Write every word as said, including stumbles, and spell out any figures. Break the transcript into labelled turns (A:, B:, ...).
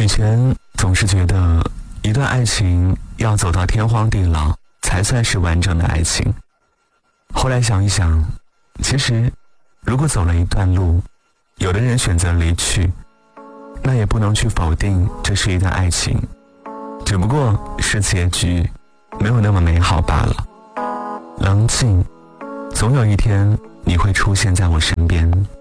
A: 以前总是觉得一段爱情要走到天荒地老才算是完整的爱情，后来想一想，其实如果走了一段路，有的人选择离去，那也不能去否定这是一段爱情，只不过是结局没有那么美好罢了。冷静，总有一天你会出现在我身边。